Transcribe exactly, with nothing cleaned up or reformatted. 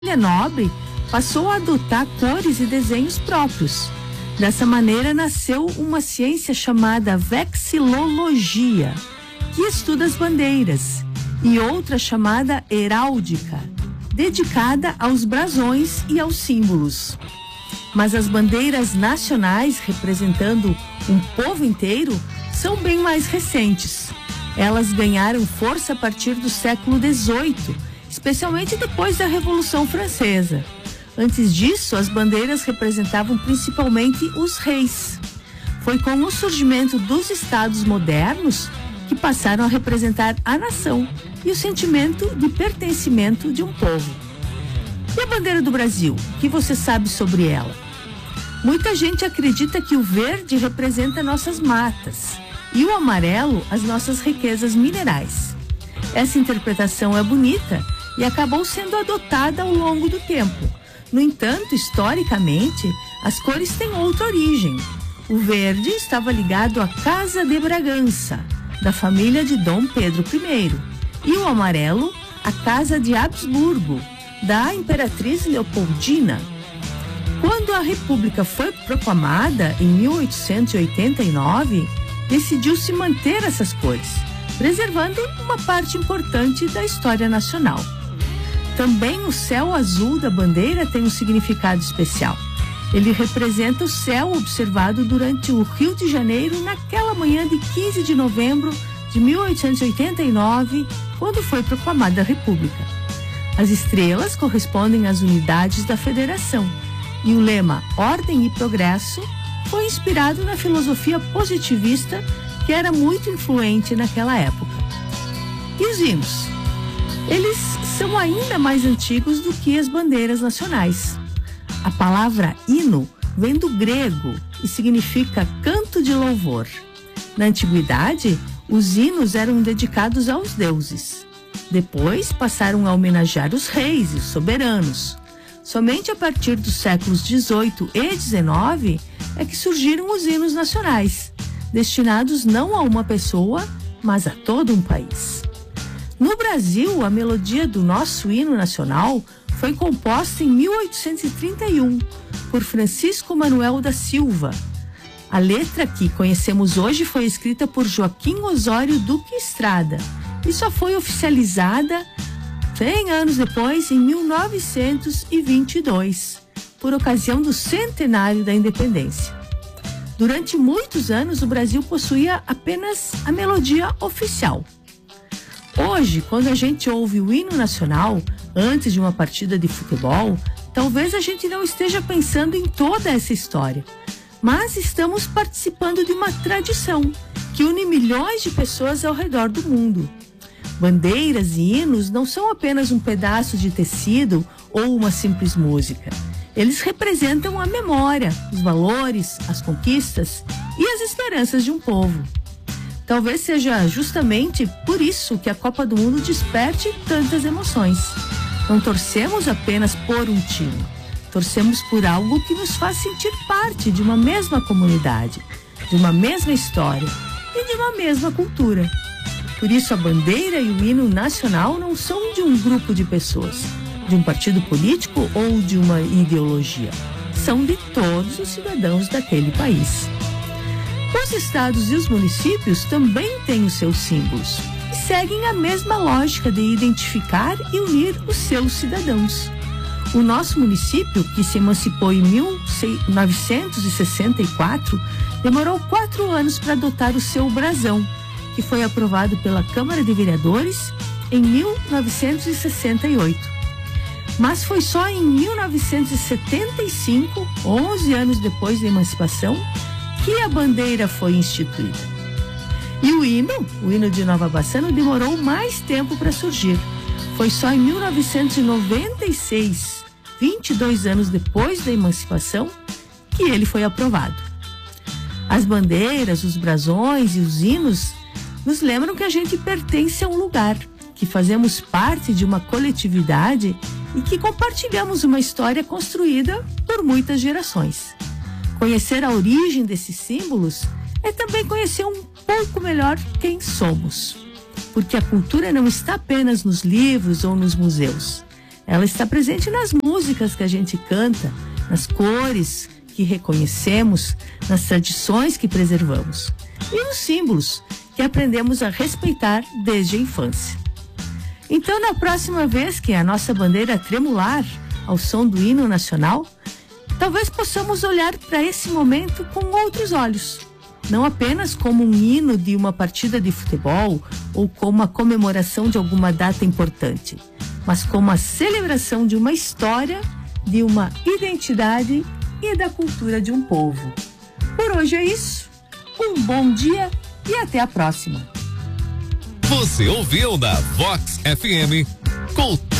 família nobre passou a adotar cores e desenhos próprios. Dessa maneira nasceu uma ciência chamada vexilologia, que estuda as bandeiras, e outra chamada heráldica, dedicada aos brasões e aos símbolos. Mas as bandeiras nacionais, representando um povo inteiro, são bem mais recentes. Elas ganharam força a partir do século dezoito, especialmente depois da Revolução Francesa. Antes disso, as bandeiras representavam principalmente os reis. Foi com o surgimento dos estados modernos que passaram a representar a nação e o sentimento de pertencimento de um povo. E a bandeira do Brasil? O que você sabe sobre ela? Muita gente acredita que o verde representa nossas matas e o amarelo as nossas riquezas minerais. Essa interpretação é bonita e acabou sendo adotada ao longo do tempo. No entanto, historicamente, as cores têm outra origem. O verde estava ligado à Casa de Bragança, da família de Dom Pedro I, e o amarelo, à Casa de Habsburgo, da Imperatriz Leopoldina. Quando a República foi proclamada em mil oitocentos e oitenta e nove, decidiu-se manter essas cores, preservando uma parte importante da história nacional. Também o céu azul da bandeira tem um significado especial. Ele representa o céu observado durante o Rio de Janeiro naquela manhã de quinze de novembro de mil oitocentos e oitenta e nove, quando foi proclamada a República. As estrelas correspondem às unidades da Federação, e o lema Ordem e Progresso foi inspirado na filosofia positivista que era muito influente naquela época. E os hinos? Eles são ainda mais antigos do que as bandeiras nacionais. A palavra hino vem do grego e significa canto de louvor. Na antiguidade, os hinos eram dedicados aos deuses. Depois passaram a homenagear os reis e os soberanos. Somente a partir dos séculos dezoito e dezenove é que surgiram os hinos nacionais, destinados não a uma pessoa, mas a todo um país. No Brasil, a melodia do nosso hino nacional foi composta em mil oitocentos e trinta e um por Francisco Manuel da Silva. A letra que conhecemos hoje foi escrita por Joaquim Osório Duque Estrada e só foi oficializada cem anos depois, em mil novecentos e vinte e dois, por ocasião do centenário da independência. Durante muitos anos, o Brasil possuía apenas a melodia oficial. Hoje, quando a gente ouve o hino nacional antes de uma partida de futebol, talvez a gente não esteja pensando em toda essa história, mas estamos participando de uma tradição que une milhões de pessoas ao redor do mundo. Bandeiras e hinos não são apenas um pedaço de tecido ou uma simples música. Eles representam a memória, os valores, as conquistas e as esperanças de um povo. Talvez seja justamente por isso que a Copa do Mundo desperte tantas emoções. Não torcemos apenas por um time, torcemos por algo que nos faz sentir parte de uma mesma comunidade, de uma mesma história e de uma mesma cultura. Por isso, a bandeira e o hino nacional não são de um grupo de pessoas, de um partido político ou de uma ideologia. São de todos os cidadãos daquele país. Os estados e os municípios também têm os seus símbolos e seguem a mesma lógica de identificar e unir os seus cidadãos. O nosso município, que se emancipou em mil novecentos e sessenta e quatro, demorou quatro anos para adotar o seu brasão, que foi aprovado pela Câmara de Vereadores em mil novecentos e sessenta e oito. Mas foi só em mil novecentos e setenta e cinco, onze anos depois da emancipação, que a bandeira foi instituída. E o hino, o hino de Nova Bassano, demorou mais tempo para surgir. Foi só em mil novecentos e noventa e seis, vinte e dois anos depois da emancipação, que ele foi aprovado. As bandeiras, os brasões e os hinos nos lembram que a gente pertence a um lugar, que fazemos parte de uma coletividade e que compartilhamos uma história construída por muitas gerações. Conhecer a origem desses símbolos é também conhecer um pouco melhor quem somos, porque a cultura não está apenas nos livros ou nos museus. Ela está presente nas músicas que a gente canta, nas cores que reconhecemos, nas tradições que preservamos e nos símbolos que aprendemos a respeitar desde a infância. Então, na próxima vez que a nossa bandeira tremular ao som do hino nacional, talvez possamos olhar para esse momento com outros olhos, não apenas como um hino de uma partida de futebol ou como a comemoração de alguma data importante, mas como a celebração de uma história, de uma identidade e da cultura de um povo. Por hoje é isso. Um bom dia e até a próxima. Você ouviu na Vox F M Cultura.